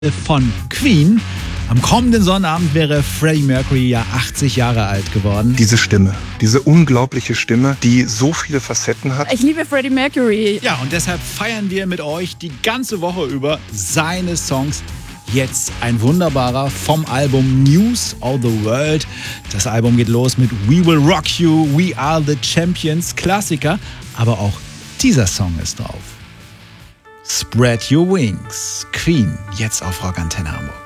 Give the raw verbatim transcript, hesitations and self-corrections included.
von Queen. Am kommenden Sonnabend wäre Freddie Mercury ja achtzig Jahre alt geworden. Diese Stimme, diese unglaubliche Stimme, die so viele Facetten hat. Ich liebe Freddie Mercury. Ja, und deshalb feiern wir mit euch die ganze Woche über seine Songs. Jetzt ein wunderbarer vom Album News of the World. Das Album geht los mit We Will Rock You, We Are the Champions, Klassiker. Aber auch dieser Song ist drauf. Spread Your Wings, Queen, jetzt auf Rock Antenne Hamburg.